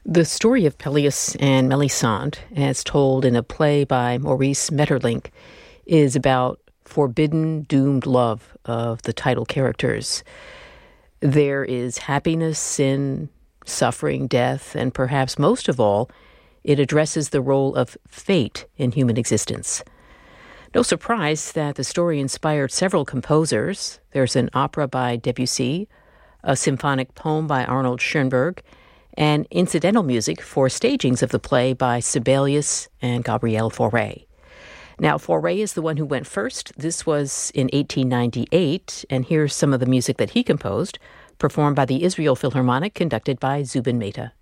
The story of Peleus and Melisande, as told in a play by Maurice Maeterlinck, is about forbidden, doomed love of the title characters. There is happiness, sin, suffering, death, and perhaps most of all, it addresses the role of fate in human existence. No surprise that the story inspired several composers. There's an opera by Debussy, a symphonic poem by Arnold Schoenberg, and incidental music for stagings of the play by Sibelius and Gabriel Fauré. Now, Fauré is the one who went first. This was in 1898, and here's some of the music that he composed, performed by the Israel Philharmonic, conducted by Zubin Mehta.